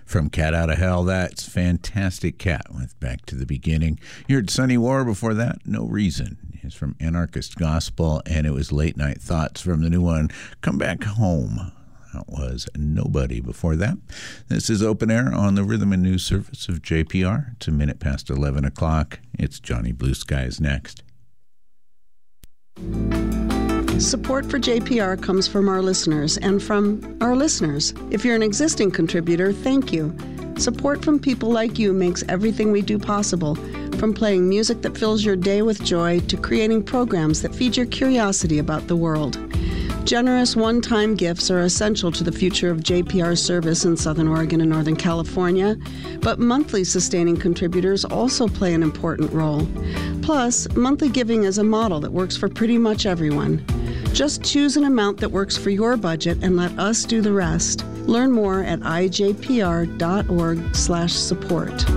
From Cat Out of Hell, that's Fantastic Cat with Back to the Beginning. You heard Sunny War before that, No Reason. It's from Anarchist Gospel, and it was Late Night Thoughts from the new one, Come Back Home. That was Nobody before that. This is Open Air on the Rhythm and News Service of JPR. It's a minute past 11 o'clock. It's Johnny Blue Skies next. Support for JPR comes from our listeners and from our listeners. If you're an existing contributor, thank you. Support from people like you makes everything we do possible, from playing music that fills your day with joy to creating programs that feed your curiosity about the world. Generous one-time gifts are essential to the future of JPR service in Southern Oregon and Northern California, but monthly sustaining contributors also play an important role. Plus, monthly giving is a model that works for pretty much everyone. Just choose an amount that works for your budget and let us do the rest. Learn more at ijpr.org/support.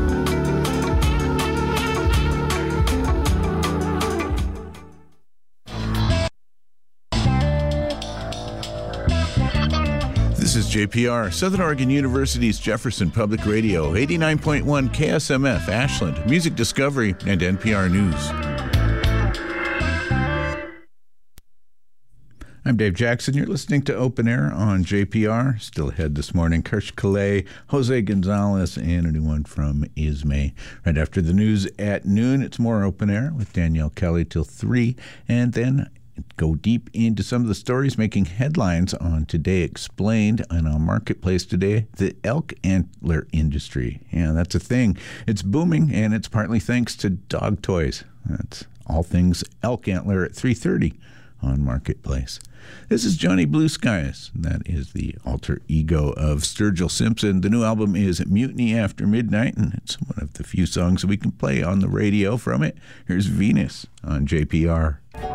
This is JPR, Southern Oregon University's Jefferson Public Radio, 89.1 KSMF, Ashland, Music Discovery, and NPR News. I'm Dave Jackson. You're listening to Open Air on JPR. Still ahead this morning, Kirsch Calais, Jose Gonzalez, and a new one from Ismay. Right after the news at noon, it's more Open Air with Danielle Kelly till 3, and then go deep into some of the stories making headlines on Today Explained and on Marketplace today, the elk antler industry. Yeah, that's a thing. It's booming, and it's partly thanks to dog toys. That's all things elk antler at 3:30 on Marketplace. This is Johnny Blue Skies. That is the alter ego of Sturgill Simpson. The new album is Mutiny After Midnight, and it's one of the few songs we can play on the radio from it. Here's Venus on JPR.